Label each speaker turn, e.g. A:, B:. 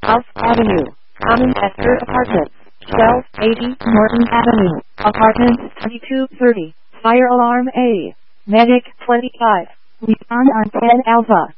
A: South Avenue, Common Esther Apartments, Shell, 80, Norton Avenue, Apartment 2230, Fire Alarm A, Medic 25, Respond on 10 Alpha.